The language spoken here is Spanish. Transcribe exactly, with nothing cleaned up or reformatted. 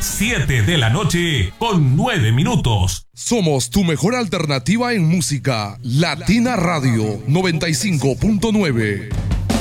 siete de la noche con nueve minutos. Somos tu mejor alternativa en música. Latina Radio noventa y cinco punto nueve.